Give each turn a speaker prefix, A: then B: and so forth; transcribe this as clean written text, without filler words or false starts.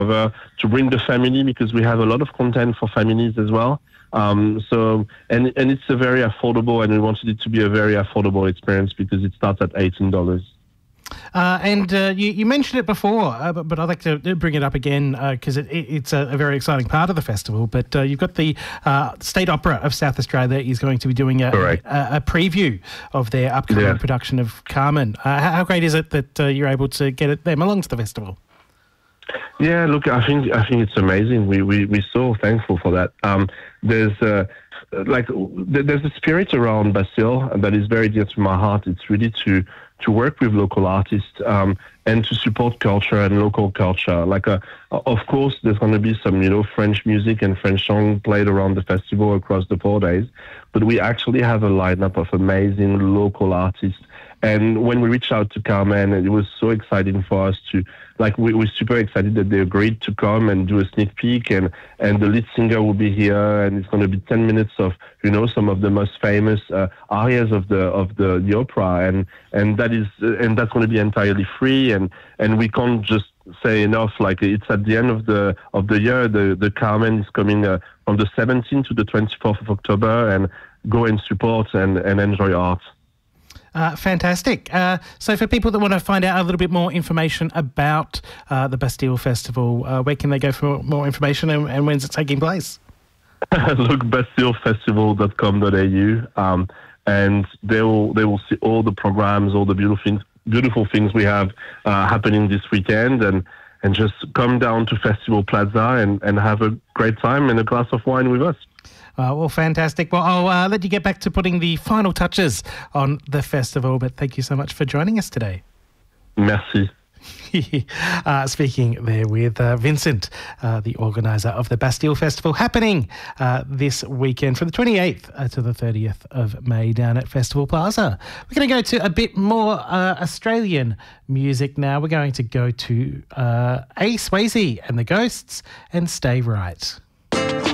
A: to bring the family, because we have a lot of content for families as well. So it's a very affordable, and we wanted it to be a very affordable experience because it starts at $18.
B: You mentioned it before, but I'd like to bring it up again because it's a very exciting part of the festival. But you've got the State Opera of South Australia is going to be doing a preview of their upcoming production of Carmen. How great is it that you're able to get them along to the festival?
A: Yeah, look, I think it's amazing. We're so thankful for that. There's a spirit around Bastille that is very dear to my heart. It's really to work with local artists and to support culture and local culture. Of course, there's going to be some, French music and French song played around the festival across the 4 days, but we actually have a lineup of amazing local artists. And when we reached out to Carmen, it was so exciting for us to, we're super excited that they agreed to come and do a sneak peek, and the lead singer will be here, and it's going to be 10 minutes of, some of the most famous arias of the opera, and that's going to be entirely free, and we can't just say enough. It's at the end of the year. The Carmen is coming from the 17th to the 24th of October, and go and support and enjoy art.
B: Fantastic. So for people that want to find out a little bit more information about the Bastille Festival, where can they go for more information, and when's it taking place?
A: Look, bastillefestival.com.au, and they will see all the programs, all the beautiful things we have happening this weekend, and just come down to Festival Plaza and have a great time and a glass of wine with us.
B: Well, fantastic. Well, I'll let you get back to putting the final touches on the festival, but thank you so much for joining us today.
A: Merci.
B: Speaking there with Vincent, the organiser of the Bastille Festival, happening this weekend from the 28th to the 30th of May down at Festival Plaza. We're going to go to a bit more Australian music now. We're going to go to Ace Swayze and the Ghosts and Stay Right.